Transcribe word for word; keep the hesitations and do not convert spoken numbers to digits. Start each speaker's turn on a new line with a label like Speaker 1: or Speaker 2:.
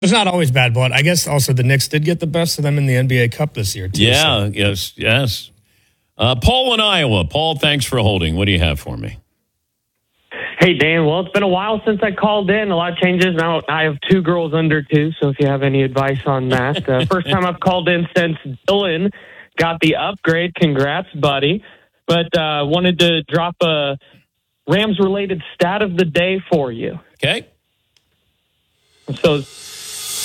Speaker 1: There's not always bad blood. I guess also the Knicks did get the best of them in the N B A Cup this year, too.
Speaker 2: Yeah,
Speaker 1: so.
Speaker 2: yes, yes. Uh, Paul in Iowa. Paul, thanks for holding. What do you have for me?
Speaker 3: Hey, Dan. Well, it's been a while since I called in. A lot of changes. Now I have two girls under two, so if you have any advice on that. Uh, first time I've called in since Dylan got the upgrade. Congrats, buddy. But uh, wanted to drop a Rams-related stat of the day for you.
Speaker 2: Okay.
Speaker 3: So